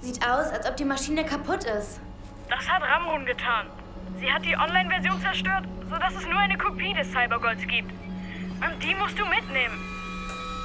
Sieht aus, als ob die Maschine kaputt ist. Das hat Ramrun getan. Sie hat die Online-Version zerstört, sodass es nur eine Kopie des Cybergolds gibt. Und die musst du mitnehmen.